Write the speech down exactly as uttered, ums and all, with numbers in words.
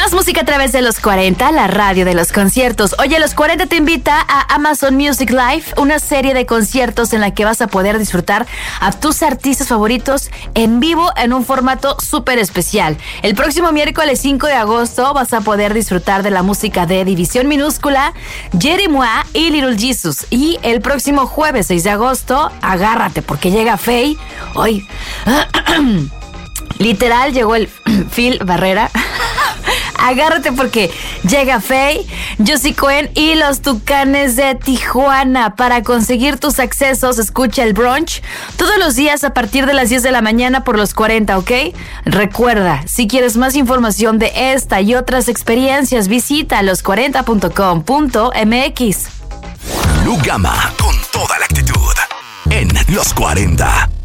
Más música a través de los cuarenta, la radio de los conciertos. Oye, Los cuarenta te invita a Amazon Music Live, una serie de conciertos en la que vas a poder disfrutar a tus artistas favoritos en vivo en un formato súper especial. El próximo miércoles cinco de agosto vas a poder disfrutar de la música de División Minúscula, Jerry Mois y Little Jesus. Y el próximo jueves seis de agosto, agárrate porque llega Faye. Hoy, literal, llegó el Phil Barrera. Agárrate porque llega Faye, Josie Cohen y los Tucanes de Tijuana. Para conseguir tus accesos, escucha el brunch todos los días a partir de las diez de la mañana por Los cuarenta, ¿ok? Recuerda, si quieres más información de esta y otras experiencias, visita los cuarenta punto com punto m x. Lu Gama, con toda la actitud en Los cuarenta.